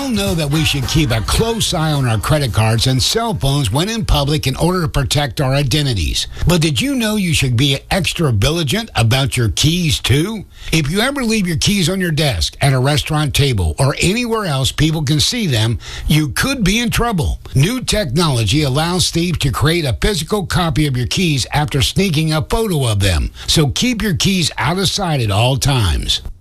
all know that we should keep a close eye on our credit cards and cell phones when in public in order to protect our identities. But did you know you should be extra vigilant about your keys too? If you ever leave your keys on your desk, at a restaurant table, or anywhere else people can see them, you could be in trouble. New technology allows thieves to create a physical copy of your keys after sneaking a photo of them. So keep your keys out of sight at all times.